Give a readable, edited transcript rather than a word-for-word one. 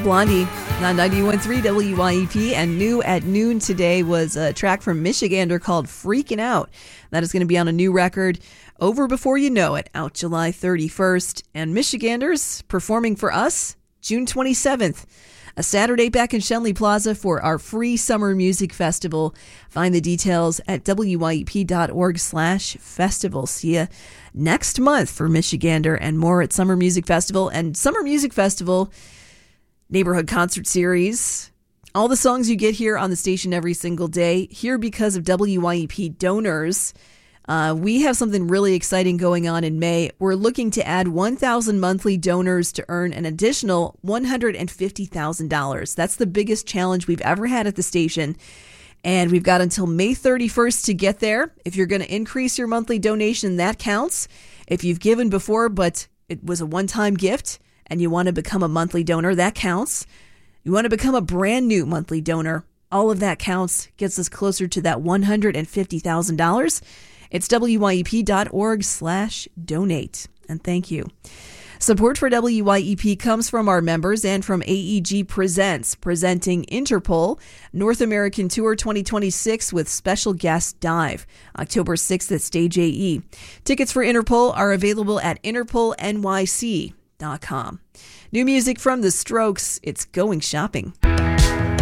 Blondie on 91.3 WYEP, and new at noon today was a track from Michigander called Freaking Out. That is going to be on a new record, Over Before You Know It, out July 31st. And Michiganders performing for us June 27th, a Saturday back in Schenley Plaza for our free summer music festival. Find the details at wyep.org/festival. See ya next month for Michigander and more at Summer Music Festival. And Summer Music Festival Neighborhood Concert Series. All the songs you get here on the station every single day, here because of WYEP donors. We have something really exciting going on in May. We're looking to add 1,000 monthly donors to earn an additional $150,000. That's the biggest challenge we've ever had at the station. And we've got until May 31st to get there. If you're going to increase your monthly donation, that counts. If you've given before, but it was a one-time gift, and you want to become a monthly donor, that counts. You want to become a brand new monthly donor, all of that counts, gets us closer to that $150,000. It's wyep.org/donate. And thank you. Support for WYEP comes from our members and from AEG Presents, presenting Interpol North American Tour 2026 with special guest Dive, October 6th at Stage AE. Tickets for Interpol are available at interpolnyc.com. New music from The Strokes, it's Going Shopping.